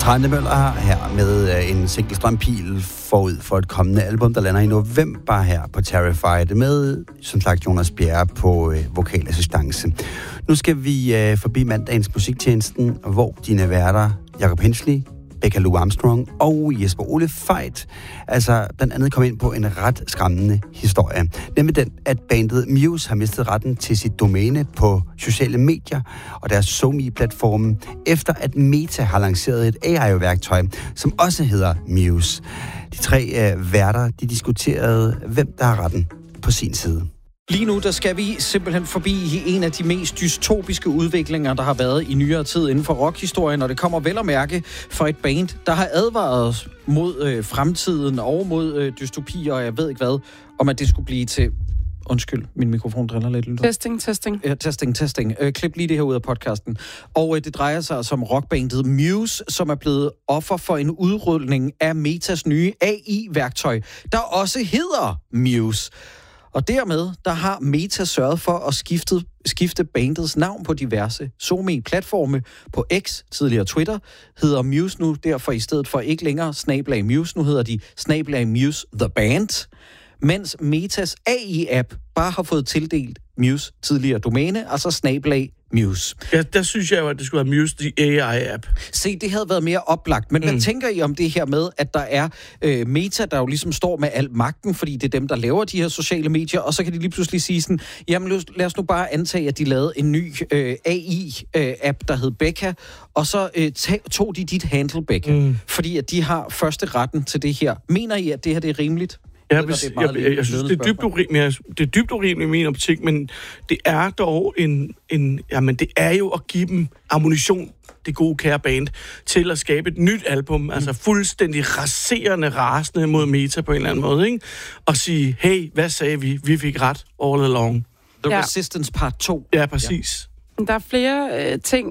Trane Møller her med en single-strømpil forud for et kommende album, der lander i november her på Terrified med, som sagt, Jonas Bjerre på vokalassistance. Nu skal vi forbi mandagens musiktjenesten, hvor dine værter, Jacob Hensley, Becca Lou Armstrong og Jesper Ole Fejt, altså blandt andet kom ind på en ret skræmmende historie. Nemlig den, at bandet Muse har mistet retten til sit domæne på sociale medier og deres SoMe-platformen, efter at Meta har lanceret et AI-værktøj, som også hedder Muse. De tre værter, de diskuterede, hvem der har retten på sin side. Lige nu, der skal vi simpelthen forbi en af de mest dystopiske udviklinger, der har været i nyere tid inden for rockhistorien, og det kommer vel at mærke for et band, der har advaret mod fremtiden og mod dystopier, og jeg ved ikke hvad, om at det skulle blive til... Undskyld, min mikrofon driller lidt. Lytter. Testing. Ja, testing. Klip lige det her ud af podcasten. Og det drejer sig altså om rockbandet Muse, som er blevet offer for en udrulning af Metas nye AI-værktøj, der også hedder Muse. Og dermed, der har Meta sørget for at skifte bandets navn på diverse SoMe-platforme. På X, tidligere Twitter, hedder Muse nu derfor i stedet for ikke længere /Muse. Nu hedder de /Muse The Band. Mens Metas AI-app bare har fået tildelt Muse tidligere domæne, altså /Muse. Ja, der synes jeg jo, at det skulle være Muse, the AI-app. Se, det havde været mere oplagt, men hvad tænker I om det her med, at der er Meta, der jo ligesom står med al magten, fordi det er dem, der laver de her sociale medier, og så kan de lige pludselig sige sådan, jamen lad os nu bare antage, at de lavede en ny AI-app, der hed Becca, og så tog de dit handle, Becca, fordi at de har første retten til det her. Mener I, at det her det er rimeligt? Jeg synes, det er dybt urimeligt i min optik, men det er dog det er jo at give dem ammunition, det gode kære band, til at skabe et nyt album, altså fuldstændig rasende mod Meta på en eller anden måde, ikke? Og sige, hey, hvad sagde vi? Vi fik ret all along. The Resistance Part 2. Ja, præcis. Der er flere ting